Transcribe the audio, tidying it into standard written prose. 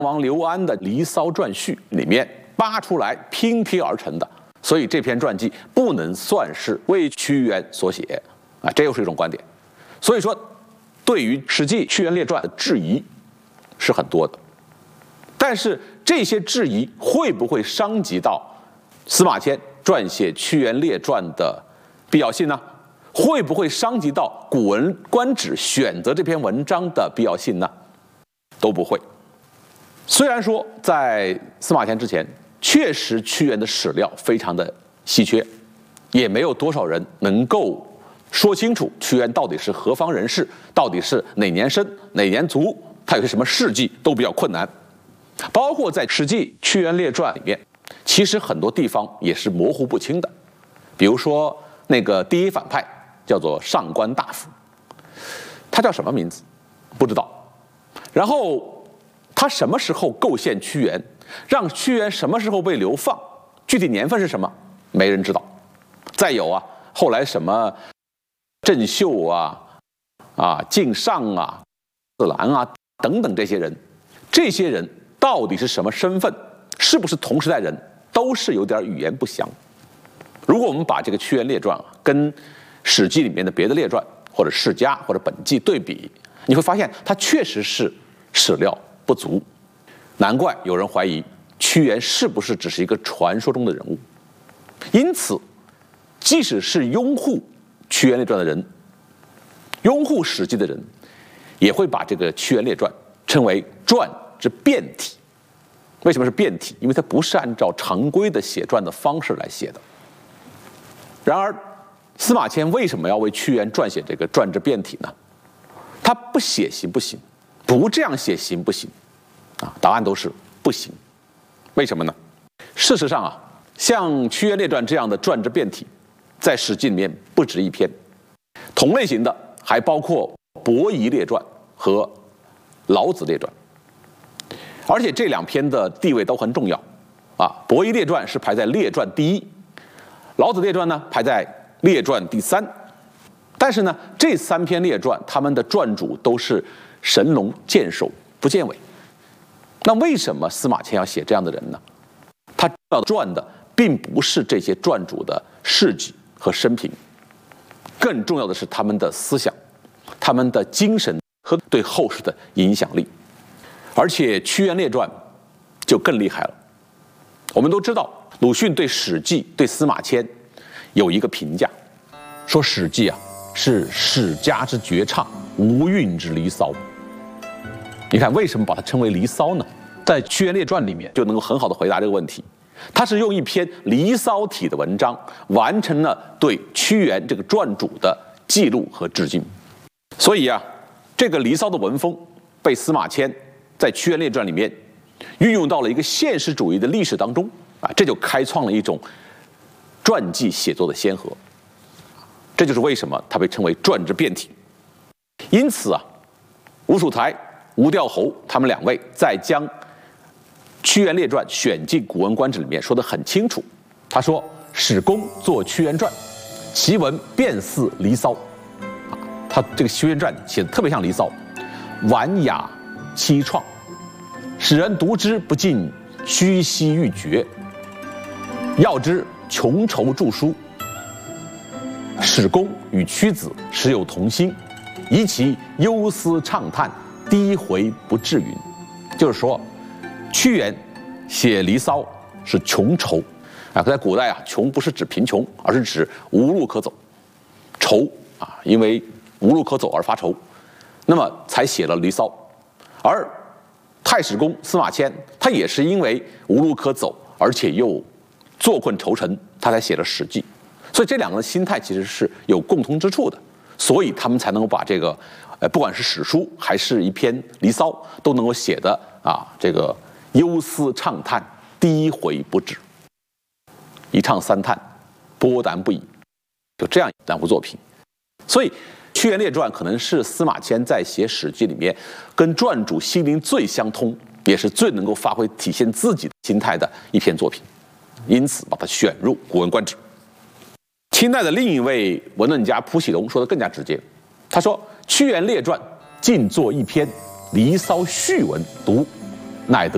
王刘安的《离骚传序》里面扒出来拼贴而成的，所以这篇传记不能算是为屈原所写啊，这又是一种观点。所以说，对于《史记·屈原列传》的质疑是很多的，但是这些质疑会不会伤及到司马迁撰写《屈原列传》的必要性呢？会不会伤及到《古文观止》选择这篇文章的必要性呢？都不会。虽然说在司马迁之前，确实屈原的史料非常的稀缺，也没有多少人能够说清楚屈原到底是何方人士，到底是哪年生哪年卒，他有些什么事迹都比较困难。包括在《史记·屈原列传》里面，其实很多地方也是模糊不清的。比如说那个第一反派叫做上官大夫，他叫什么名字不知道。然后他什么时候构陷屈原，让屈原什么时候被流放，具体年份是什么没人知道。再有啊，后来什么郑袖啊、敬上啊、四兰啊等等这些人到底是什么身份，是不是同时代人，都是有点语言不详。如果我们把这个《屈原列传》跟《史记》里面的别的列传或者世家或者本纪对比，你会发现它确实是史料不足。难怪有人怀疑屈原是不是只是一个传说中的人物。因此，即使是拥护《屈原列传》的人，拥护《史记》的人，也会把这个《屈原列传》称为传之变体。为什么是变体？因为它不是按照常规的写传的方式来写的。然而，司马迁为什么要为屈原撰写这个传之变体呢？他不写行不行？不这样写行不行？答案都是不行。为什么呢？事实上啊，像《屈原列传》这样的传之变体，在《史记》里面不止一篇。同类型的还包括《伯夷列传》和《老子列传》，而且这两篇的地位都很重要。《伯夷列传》是排在列传第一，老子列传呢排在列传第三。但是呢，这三篇列传他们的传主都是神龙见首不见尾。那为什么司马迁要写这样的人呢？他要传的并不是这些传主的事迹和生平，更重要的是他们的思想、他们的精神和对后世的影响力。而且《屈原列传》就更厉害了。我们都知道，鲁迅对《史记》对司马迁有一个评价，说《史记》是史家之绝唱，无韵之离骚。你看，为什么把它称为离骚呢？在《屈原列传》里面就能够很好的回答这个问题。它是用一篇离骚体的文章，完成了对屈原这个传主的记录和致敬。所以这个离骚的文风被司马迁在《屈原列传》里面运用到了一个现实主义的历史当中这就开创了一种传记写作的先河。这就是为什么它被称为传之变体。因此吴楚台、吴调侯他们两位在将《屈原列传》选进《古文观止》里面说得很清楚。他说：“史公作《屈原传》，其文便似《离骚》。”他这个《屈原传》写得特别像《离骚》，婉雅凄怆，使人读之不禁虚唏欲绝。要知穷愁著书，史公与屈子时有同心，宜其忧思畅叹，低回不至云。就是说，屈原写《离骚》是穷愁在古代穷不是指贫穷，而是指无路可走，愁因为无路可走而发愁，那么才写了《离骚》。而太史公司马迁他也是因为无路可走，而且又坐困愁城，他才写了《史记》。所以这两个人的心态其实是有共同之处的，所以他们才能够把这个不管是史书还是一篇《离骚》，都能够写的这个忧思畅叹，低回不止，一唱三叹，波澜不已，就这样两部作品。所以《屈原列传》可能是司马迁在写《史记》里面跟传主心灵最相通，也是最能够发挥体现自己的心态的一篇作品，因此把它选入《古文观止》。清代的另一位文论家蒲喜龙说得更加直接，他说：“《屈原列传》尽作一篇《离骚》序文读，乃得